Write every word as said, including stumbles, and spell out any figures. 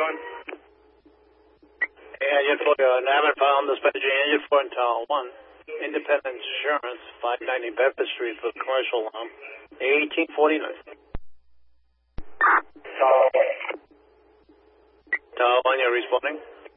one. Hey, Engine four, uh, Navin found dispatching Engine four in Tower one. Independent Insurance, five ninety Bedford Street for commercial alarm. eighteen forty-nine. Tower one. Tower one, you're responding?